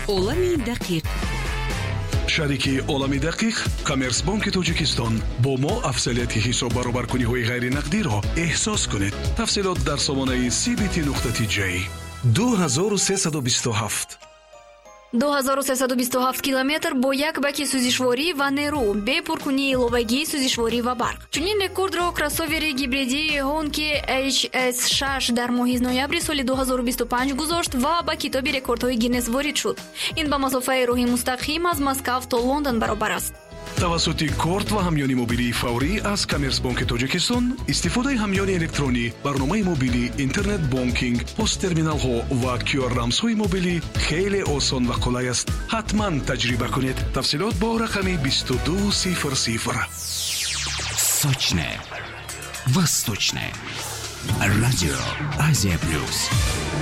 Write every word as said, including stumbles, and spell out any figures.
олами дақиқ. шарики олами дақиқ коммерсбанки тоҷикистон бо мо афзалияти ҳисоб баробаркуниҳои ғайринақдиро эҳсос кунед. тафсилот дар сомонаи си би ти нуқта ти ҷей. ду ҳазору сесаду бисту ҳафт ду ҳазору сесаду бисту ҳафт километр бо як баки сӯзишворӣ ва нерӯ бе пуркунии иловагии сӯзишворӣ ва барқ. чунин рекордро кроссовери гибридии Honki эйч эс шаш дар моҳи ноябри соли ду ҳазору бисту панҷ гузошт ва ба китоби рекордҳои Гиннес ворид шуд. ин ба масофаи роҳи мустақим аз Москав то Лондон баробар аст. тавассути корт ва ҳамёни мобилии фаврӣ аз коммерсбанки тоҷикистон истифодаи ҳамёни электронӣ, барномаи мобилӣ, интернет бонкинг, посттерминалҳо ва кю ар рамзҳои мобилӣ хеле осон ва қулай аст. ҳатман таҷриба кунед. тафсилот бо рақами бисту ду сифр сифр. Сочне. Восточне. Радио Азия Плюс.